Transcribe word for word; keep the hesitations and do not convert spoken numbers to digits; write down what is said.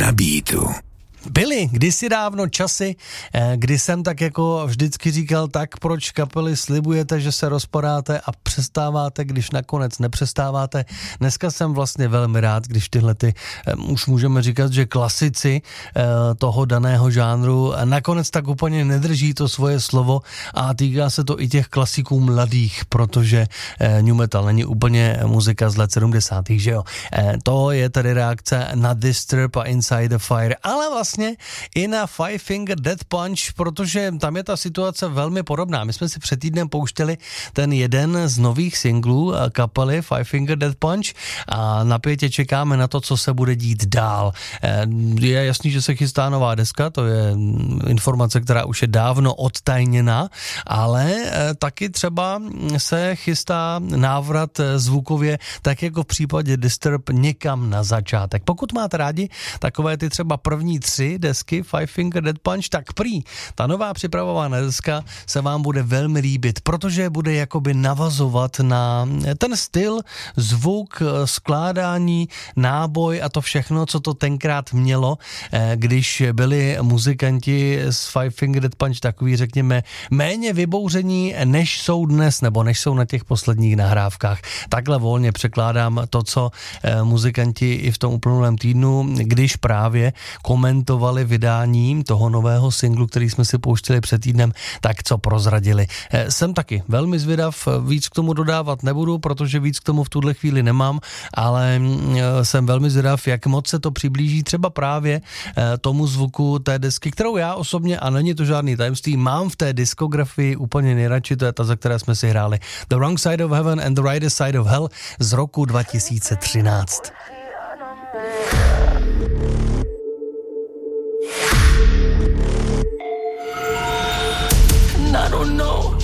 na beatu. Byly kdysi dávno časy, kdy jsem tak jako vždycky říkal, tak proč kapely slibujete, že se rozpadáte a přestáváte, když nakonec nepřestáváte. Dneska jsem vlastně velmi rád, když tyhle ty, už můžeme říkat, že klasici toho daného žánru nakonec tak úplně nedrží to svoje slovo a týká se to i těch klasiků mladých, protože new metal není úplně muzika z let sedmdesátých, že jo. To je tedy reakce na Disturb a Inside the Fire, ale vlastně i na Five Finger Death Punch, protože tam je ta situace velmi podobná. My jsme si před týdnem pouštěli ten jeden z nových singlů kapely Five Finger Death Punch a napětě čekáme na to, co se bude dít dál. Je jasný, že se chystá nová deska, to je informace, která už je dávno odtajněná, ale taky třeba se chystá návrat zvukově, tak jako v případě Disturb, někam na začátek. Pokud máte rádi takové ty třeba první tři desky Five Finger Death Punch, tak prý ta nová připravovaná deska se vám bude velmi líbit, protože bude jakoby navazovat na ten styl, zvuk, skládání, náboj a to všechno, co to tenkrát mělo, když byli muzikanti z Five Finger Death Punch takový, řekněme, méně vybouření, než jsou dnes, nebo než jsou na těch posledních nahrávkách. Takhle volně překládám to, co muzikanti i v tom uplynulém týdnu, když právě komentovali vydáním toho nového singlu, který jsme si pouštěli před týdnem, tak co prozradili. Jsem taky velmi zvědav, víc k tomu dodávat nebudu, protože víc k tomu v tuhle chvíli nemám, ale jsem velmi zvědav, jak moc se to přiblíží třeba právě tomu zvuku té desky, kterou já osobně, a není to žádný tajemství, mám v té diskografii úplně nejradši, to je ta, za které jsme si hráli The Wrong Side of Heaven and the Right Side of Hell z roku dva tisíce třináct. I don't know